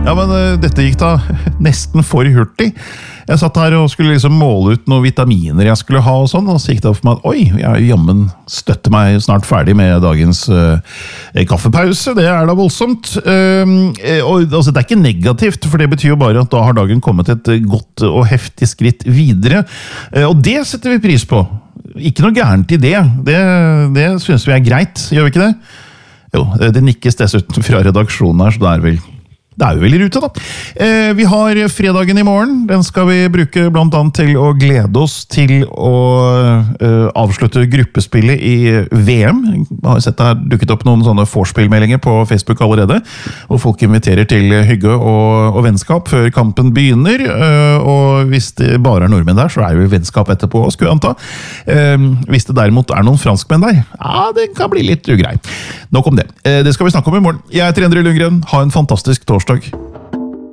Ja, men dette gikk da nesten for hurtig. Jeg satt her og skulle liksom måle ut noen vitaminer jeg skulle ha og sånn, og så gikk det opp for meg at oi, jeg jammen støtter meg snart ferdig med dagens kaffepause. Det da voldsomt. Og altså, det ikke negativt, for det betyr jo bare at da har dagen kommet et godt og heftig skritt videre. Og det setter vi pris på. Ikke noe gærent i det. Det synes vi greit, gjør vi ikke det? Jo, det nikkes dessuten fra redaksjonen her, så det er jo vel i rute da. Vi har fredagen i morgen. Den skal vi bruke blant annet til å glede oss til å avslutte gruppespillet i VM. Jeg har sett det dukket opp noen sånne vorspillmeldinger på Facebook allerede, og folk inviterer til hygge og vennskap før kampen begynner. Og hvis det bare nordmenn der, så jo vennskap etterpå, skulle jeg anta. Hvis det derimot noen franskmenn der, ja, det kan bli litt ugrei. Nok om det. Det skal vi snakke om i morgen. Jeg heter Endre Lundgren. Ha en fantastisk torsdag.